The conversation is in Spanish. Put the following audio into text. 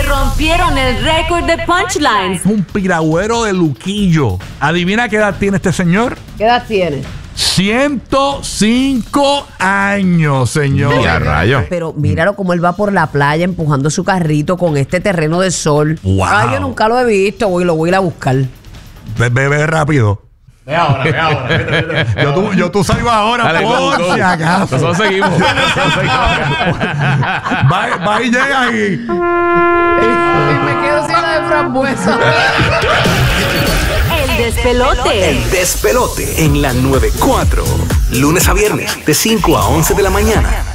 rompieron el récord de punchlines. Un piragüero de Luquillo. Adivina qué edad tiene este señor. ¿Qué edad tiene? 105 años, señor. Ya, rayo. Pero míralo como él va por la playa empujando su carrito con este terreno de sol. Wow. Ay, yo nunca lo he visto, lo voy a ir a buscar. Ve rápido. Ve ahora. Vete. Yo tú salgo ahora, Dale, por go. si acaso. Nosotros seguimos. Va y llega ahí. Y me quedo sin la de frambuesa. El despelote. El despelote en la 94. Lunes a viernes de 5 a 11 de la mañana.